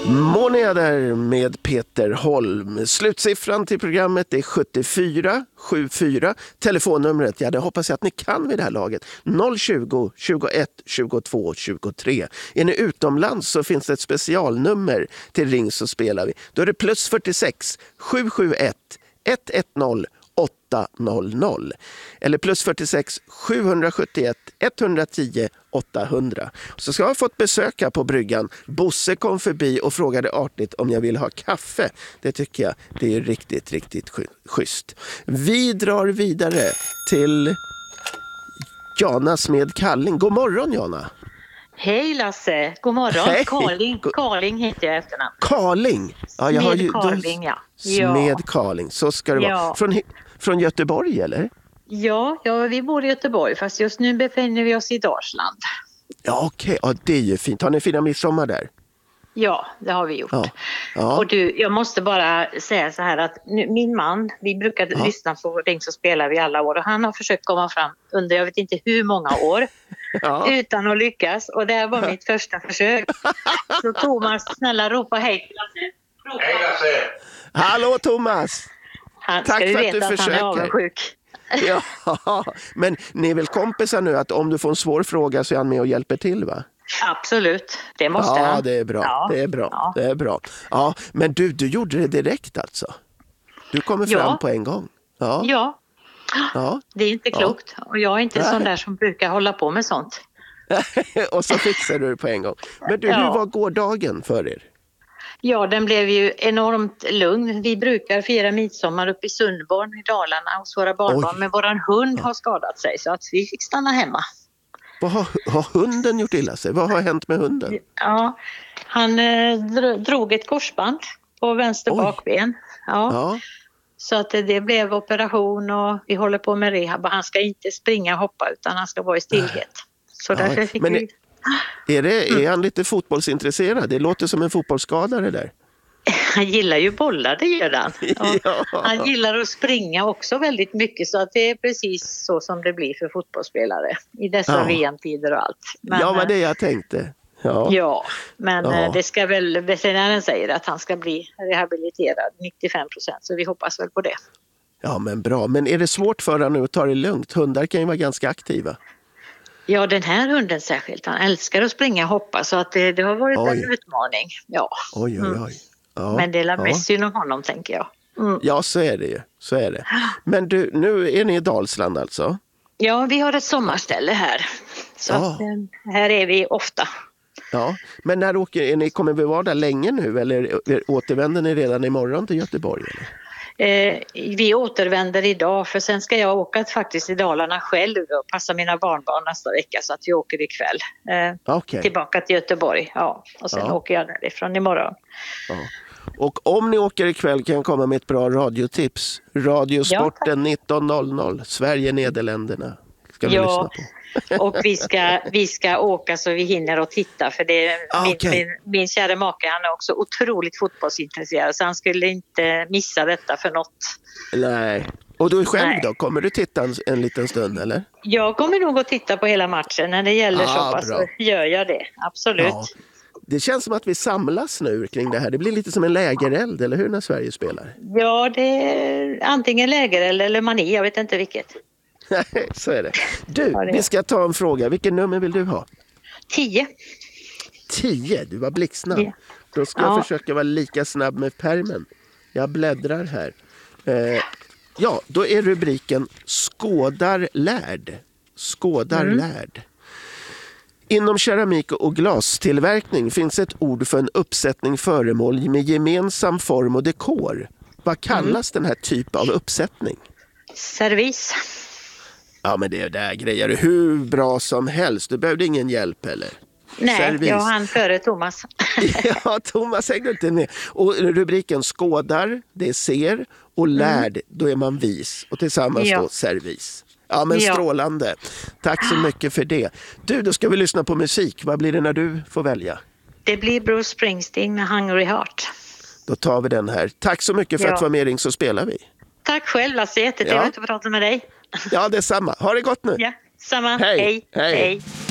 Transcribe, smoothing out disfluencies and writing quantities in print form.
Månad där med Peter Holm. Slutsiffran till programmet är 7474. Telefonnumret, ja det hoppas jag att ni kan vid det här laget. 020 21 22 23. Är ni utomlands så finns det ett specialnummer till Ring så spelar vi. Då är det plus 46 771 110 800 eller plus 46 771 110 800. Så ska jag ha fått besöka på bryggan. Bosse kom förbi och frågade artigt om jag ville ha kaffe. Det tycker jag, det är riktigt schysst. Vi drar vidare till Jana Smed Kalling. God morgon Jana. Hej Lasse, god morgon. Hej. Karling heter jag efternamn. Karling? Ja, jag har ju Karling, ja. Smed Karling, så ska det vara. Från Göteborg eller? Ja, vi bor i Göteborg fast just nu befinner vi oss i Dalsland. Ja okej, ja, det är ju fint. Har ni fina midsommar där? Ja, det har vi gjort. Ja. Och du, jag måste bara säga så här att min man, vi brukar lyssna på Ring så spelar vi alla år och han har försökt komma fram under jag vet inte hur många år utan att lyckas och det här var mitt första försök. Så Thomas, snälla ropa hej till Lasse. Hej Lasse! Hallå Thomas! Tack för att du försöker. Han är avundsjuk. Ja, men ni är väl kompisar nu att om du får en svår fråga så är han med och hjälper till va? Absolut, det måste han. Ja, det är bra. Ja. Det är bra. Ja. Det är bra. Ja, men du gjorde det direkt alltså. Du kommer fram på en gång. Ja. Det är inte klokt. Och jag är inte sån där som brukar hålla på med sånt. Och så fixar du det på en gång. Men du, hur var gårdagen för er? Ja, den blev ju enormt lugn. Vi brukar fira midsommar uppe i Sundborn i Dalarna hos våra barnbarn. Men våran hund har skadat sig så att vi fick stanna hemma. Vad har hunden gjort illa sig? Vad har hänt med hunden? Ja, han drog ett korsband på vänster bakben. Ja. Så att det blev operation och vi håller på med rehab. Han ska inte springa och hoppa utan han ska vara i stillhet. Så därför fick vi... Är han lite fotbollsintresserad? Det låter som en fotbollsskadare där. Han gillar ju bollar, det gör han. Han gillar att springa också väldigt mycket så att det är precis så som det blir för fotbollsspelare i dessa VM-tider och allt. Men det jag tänkte. Men det ska väl, veterinären säger att han ska bli rehabiliterad 95%, så vi hoppas väl på det. Ja, men bra. Men är det svårt för honom nu att ta det lugnt? Hundar kan ju vara ganska aktiva. Ja, den här hunden särskilt. Han älskar att springa och hoppa så att det har varit en utmaning. Ja. Oj. Ja, men det är mest synd om honom, tänker jag. Ja, så är det ju. Så är det. Men du, nu är ni i Dalsland alltså? Ja, vi har ett sommarställe här. Så att, här är vi ofta. Ja, men när kommer vi vara där länge nu eller återvänder ni redan imorgon till Göteborg? Eller? Vi återvänder idag för sen ska jag åka faktiskt i Dalarna själv och passa mina barnbarn nästa vecka så att vi åker ikväll tillbaka till Göteborg. Ja, och sen åker jag därifrån imorgon. Ja. Och om ni åker ikväll kan jag komma med ett bra radiotips. Radiosporten 19.00, Sverige-Nederländerna ska vi lyssna på. Och vi ska åka så vi hinner och titta för det min kära make, han är också otroligt fotbollsintresserad så han skulle inte missa detta för något. Nej. Och du själv då? Kommer du titta en liten stund eller? Jag kommer nog att titta på hela matchen när det gäller så pass så gör jag det, absolut. Ja. Det känns som att vi samlas nu kring det här. Det blir lite som en lägereld, eller hur, när Sverige spelar? Ja, det är antingen lägereld eller mani, jag vet inte vilket. Så är det. Du, vi ska ta en fråga. Vilken nummer vill du ha? 10. 10? Du var blixtsnabb. Ja. Då ska jag försöka vara lika snabb med pärmen. Jag bläddrar här. Då är rubriken Skådarlärd. Skådarlärd. Inom keramik och glastillverkning finns ett ord för en uppsättning föremål med gemensam form och dekor. Vad kallas den här typen av uppsättning? Servis. Ja, men det där grejer du hur bra som helst. Du behövde ingen hjälp heller. Nej, servis. Jag hann före Thomas. Ja, Thomas hängde inte med. Och rubriken skådar, det är ser. Och lärd, då är man vis. Och tillsammans då servis. Ja, men strålande. Tack så mycket för det. Du, då ska vi lyssna på musik. Vad blir det när du får välja? Det blir Bruce Springsteen med Hungry Heart. Då tar vi den här. Tack så mycket för att vara med, Ring så spelar vi. Tack själv, Lasse. Jättetrevligt att prata med dig. Ja, detsamma. Ha det gott nu. Ja, samma. Hej.